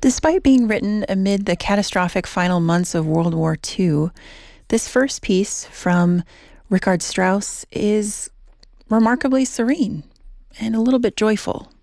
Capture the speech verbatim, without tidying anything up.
Despite being written amid the catastrophic final months of World War Two, this first piece from Richard Strauss is remarkably serene and a little bit joyful.